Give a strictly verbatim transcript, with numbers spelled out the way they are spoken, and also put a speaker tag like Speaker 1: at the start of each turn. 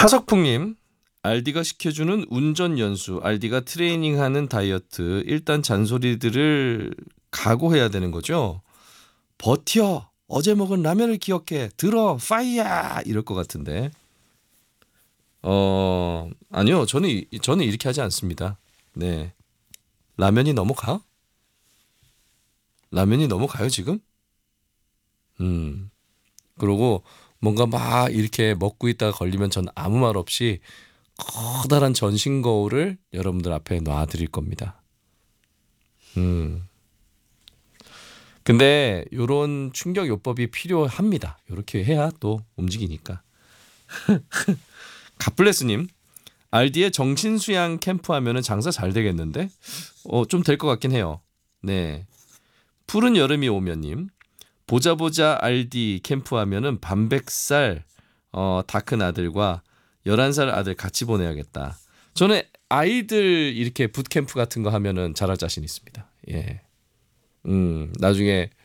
Speaker 1: 차석풍님, 알디가 시켜주는 운전 연수, 알디가 트레이닝하는 다이어트, 일단 잔소리들을 각오해야 되는 거죠. 버텨, 어제 먹은 라면을 기억해, 들어, 파이야, 이럴 것 같은데. 어 아니요, 저는 이- 저는 이렇게 하지 않습니다. 네, 라면이 넘어가? 라면이 넘어가요 지금? 음 그러고 뭔가 막 이렇게 먹고 있다가 걸리면 전 아무 말 없이 커다란 전신 거울을 여러분들 앞에 놔드릴 겁니다. 음. 근데 요런 충격 요법이 필요합니다. 요렇게 해야 또 움직이니까. 갓블레스님, 알디의 정신수양 캠프 하면은 장사 잘 되겠는데? 어, 좀 될 것 같긴 해요. 네. 푸른 여름이 오면님, 보자 보자 알디 캠프 하면은 반백살 어, 다 큰 아들과 열한 살 아들 같이 보내야겠다. 저는 아이들 이렇게 붓캠프 같은 거 하면은 잘할 자신 있습니다. 예. 음, 나중에